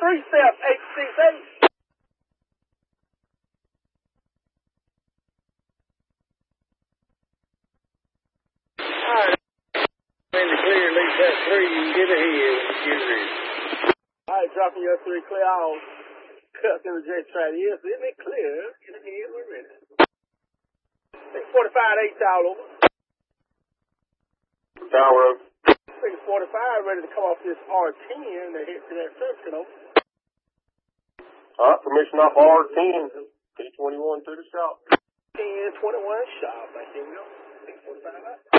3-step 868. Alright. In the clear, leave that 3, you can get ahead when you get ready. Alright, dropping your 3 clear out. Cut in the J track. Yes, isn't it clear? Get ahead, we're ready. 645 8 all over. Tower. 645 ready to come off this R10 and hit to that circuit over. Alright, permission off R10. T21 to the shop. 1021 shop. Right, here we go. 645 out.